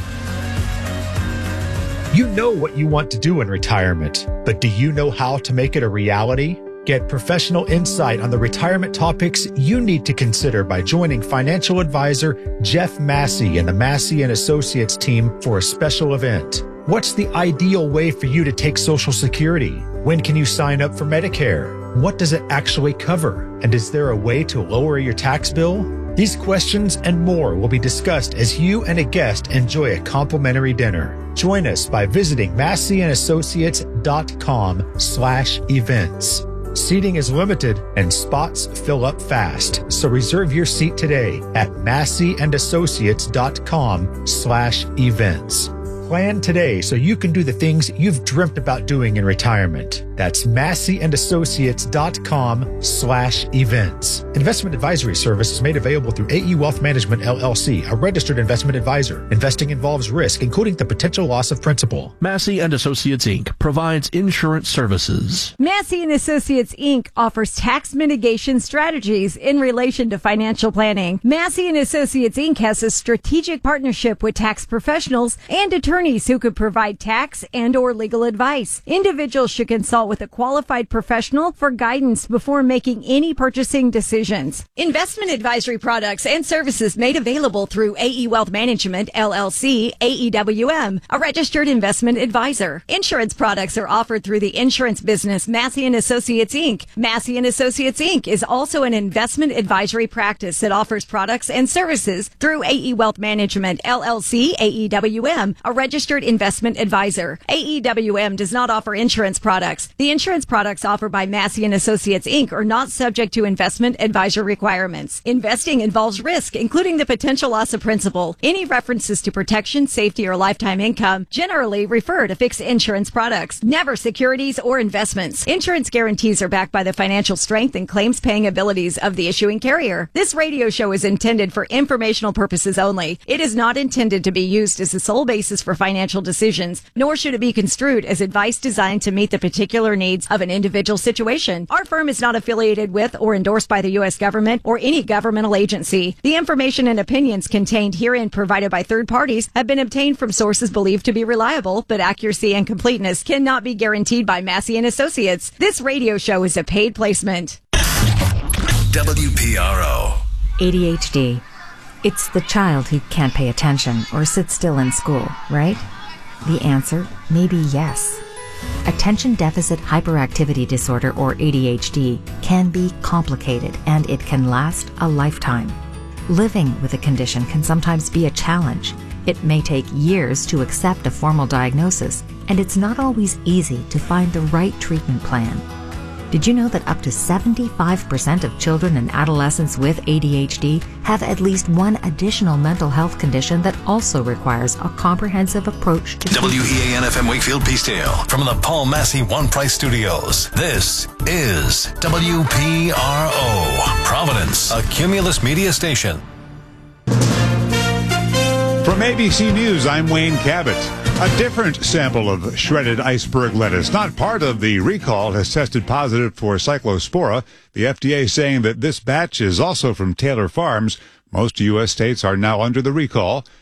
You know what you want to do in retirement, but do you know how to make it a reality? Get professional insight on the retirement topics you need to consider by joining financial advisor Jeff Massey and the Massey and Associates team for a special event. What's the ideal way for you to take Social Security? When can you sign up for Medicare? What does it actually cover? And is there a way to lower your tax bill? These questions and more will be discussed as you and a guest enjoy a complimentary dinner. Join us by visiting Massey and Associates dot com slash events. Seating is limited and spots fill up fast. So reserve your seat today at Massey and Associates dot com slash events. Plan today so you can do the things you've dreamt about doing in retirement. That's Massey and Associates dot com slash events. Investment advisory service is made available through A E Wealth Management, L L C, a registered investment advisor. Investing involves risk, including the potential loss of principal. Massey and Associates, Incorporated provides insurance services. Massey and Associates, Incorporated offers tax mitigation strategies in relation to financial planning. Massey and Associates, Incorporated has a strategic partnership with tax professionals and attorneys who could provide tax and or legal advice. Individuals should consult with a qualified professional for guidance before making any purchasing decisions. Investment advisory products and services made available through A E Wealth Management, L L C, A E W M, a registered investment advisor. Insurance products are offered through the insurance business Massey and Associates, Incorporated. Massey and Associates, Incorporated is also an investment advisory practice that offers products and services through A E Wealth Management, L L C, A E W M, a registered investment advisor. A E W M does not offer insurance products. The insurance products offered by Massey and Associates, Incorporated are not subject to investment advisor requirements. Investing involves risk, including the potential loss of principal. Any references to protection, safety, or lifetime income generally refer to fixed insurance products, never securities or investments. Insurance guarantees are backed by the financial strength and claims paying abilities of the issuing carrier. This radio show is intended for informational purposes only. It is not intended to be used as the sole basis for financial decisions, nor should it be construed as advice designed to meet the particular needs of an individual situation. Our firm is not affiliated with or endorsed by the U S government or any governmental agency. The information and opinions contained herein provided by third parties have been obtained from sources believed to be reliable, but accuracy and completeness cannot be guaranteed by Massey and Associates. This radio show is a paid placement. W P R O. A D H D. It's the child who can't pay attention or sit still in school, right? The answer may be yes. Attention Deficit Hyperactivity Disorder, or A D H D, can be complicated and it can last a lifetime. Living with a condition can sometimes be a challenge. It may take years to accept a formal diagnosis, and it's not always easy to find the right treatment plan. Did you know that up to seventy-five percent of children and adolescents with A D H D have at least one additional mental health condition that also requires a comprehensive approach to W E A N F M Wakefield Peacedale from the Paul Massey One Price Studios. This is W P R O, Providence, a Cumulus Media station. From A B C News, I'm Wayne Cabot. A different sample of shredded iceberg lettuce, not part of the recall, has tested positive for cyclospora. The F D A saying that this batch is also from Taylor Farms. Most U S states are now under the recall.